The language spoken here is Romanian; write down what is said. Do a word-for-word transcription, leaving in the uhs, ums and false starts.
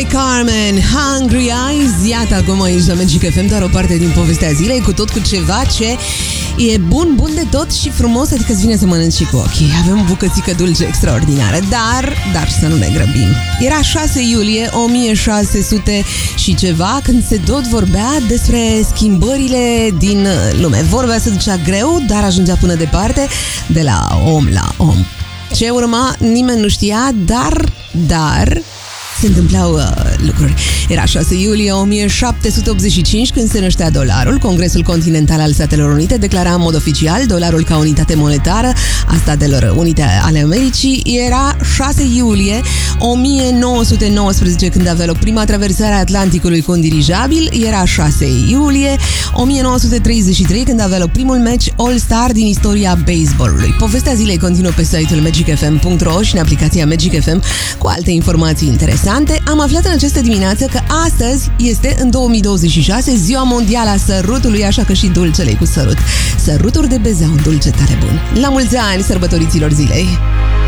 Carmen, Hungry Eyes. Iată acum aici la Magic F M, doar o parte din povestea zilei, cu tot cu ceva ce e bun, bun de tot și frumos, adică îți vine să mănânci și cu ochii. Avem o bucățică dulce extraordinară, dar, dar să nu ne grăbim. Era șase iulie o mie șase sute și ceva, când se tot vorbea despre schimbările din lume. Vorba se ducea greu, dar ajungea până departe, de la om la om. Ce urma, nimeni nu știa, dar, dar... se întâmplau uh, lucruri. Era șase iulie o mie șapte sute optzeci și cinci când se năștea dolarul. Congresul Continental al Statelor Unite declara în mod oficial dolarul ca unitate monetară a Statelor Unite ale Americii. Era șase iulie o mie nouă sute nouăsprezece când avea loc prima traversare a Atlanticului cu un dirijabil. Era șase iulie o mie nouă sute treizeci și trei când avea loc primul match All-Star din istoria baseballului. Povestea zilei continuă pe site-ul magic f m punct r o și în aplicația Magic F M cu alte informații interesante. Am aflat în această dimineață că astăzi este, în două mii douăzeci și șase, Ziua Mondială a Sărutului, așa că și dulcele cu sărut. Săruturi de bezea, un dulce tare bun. La mulți ani, sărbătoriților zilei!